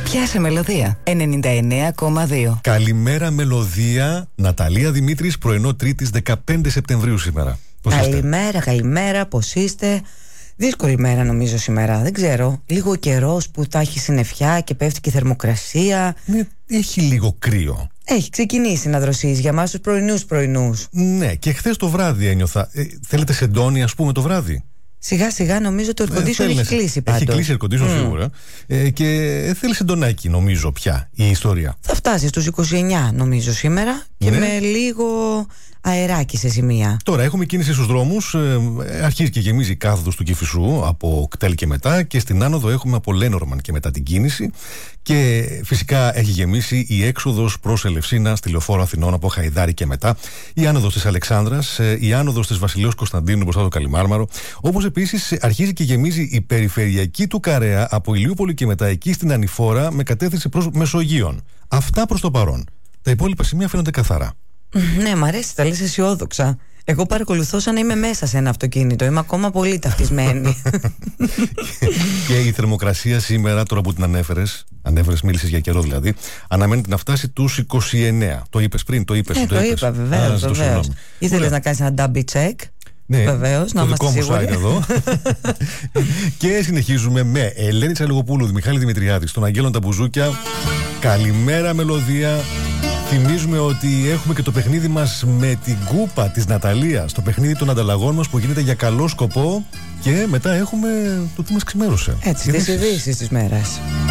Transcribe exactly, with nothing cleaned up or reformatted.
Πιάσε μελωδία ενενήντα εννέα κόμμα δύο. Καλημέρα μελωδία. Ναταλία Δημήτρης, πρωινό Τρίτης δεκαπέντε Σεπτεμβρίου σήμερα. Πώς καλημέρα, είστε? καλημέρα, πώς είστε? Δύσκολη μέρα νομίζω σήμερα, δεν ξέρω. Λίγο καιρός που θα έχει συννεφιά και πέφτει και η θερμοκρασία. Ναι, έχει λίγο κρύο. Έχει ξεκινήσει να δροσείς για εμάς τους πρωινούς πρωινούς. Ναι, και χθες το βράδυ ένιωθα. Ε, θέλετε σεντόνι, ας πούμε, το βράδυ? Σιγά σιγά νομίζω το air condition έχει κλείσει πάντως. Έχει κλείσει air condition mm. σίγουρα. Ε, και θέλει σεντονάκι νομίζω πια η ιστορία. Θα φτάσει στους είκοσι εννέα νομίζω σήμερα και ναι. με λίγο αεράκι σε σημεία. Τώρα έχουμε κίνηση στους δρόμους. Ε, αρχίζει και γεμίζει η κάθοδος του Κηφισού από Κτέλ και μετά, και στην άνοδο έχουμε από Λένορμαν και μετά την κίνηση. Και φυσικά έχει γεμίσει η έξοδος προς Ελευσίνα στη Λεωφόρο Αθηνών από Χαϊδάρη και μετά, η άνοδος της Αλεξάνδρας, η άνοδος της Βασιλέως Κωνσταντίνου μπροστά το Καλιμάρμαρο. Όπως επίσης αρχίζει και γεμίζει η περιφερειακή του Καρέα από Ηλιούπολη και μετά εκεί στην Ανηφόρα με κατεύθυνση προς Μεσογείων. Αυτά προς το παρόν. Τα υπόλοιπα σημεία φαίνονται καθαρά. Ναι, μ' αρέσει, τα λες αισιόδοξα. Εγώ παρακολουθώ σαν να είμαι μέσα σε ένα αυτοκίνητο. Είμαι ακόμα πολύ ταυτισμένη. Και η θερμοκρασία σήμερα, τώρα που την ανέφερες, ανέφερες, μίλησες για καιρό δηλαδή, αναμένεται να φτάσει τους είκοσι εννέα. Το είπες πριν, το είπες. Ναι, το, το είπες. είπα, βεβαίως. βεβαίως. Ήθελες να κάνεις ένα double check. Ναι, βεβαίως, να το είμαστε δικό μου σίγουροι. site εδώ. Και συνεχίζουμε με Ελένη Τσαλογοπούλου, Μιχάλη Δημητριάδη, τον Αγγέλων τα Μπουζούκια. Καλημέρα μελωδία. Θυμίζουμε ότι έχουμε και το παιχνίδι μας με την κούπα της Ναταλίας, το παιχνίδι των ανταλλαγών μας που γίνεται για καλό σκοπό, και μετά έχουμε το τι μας ξημέρωσε. Έτσι, τις ειδήσεις της μέρας.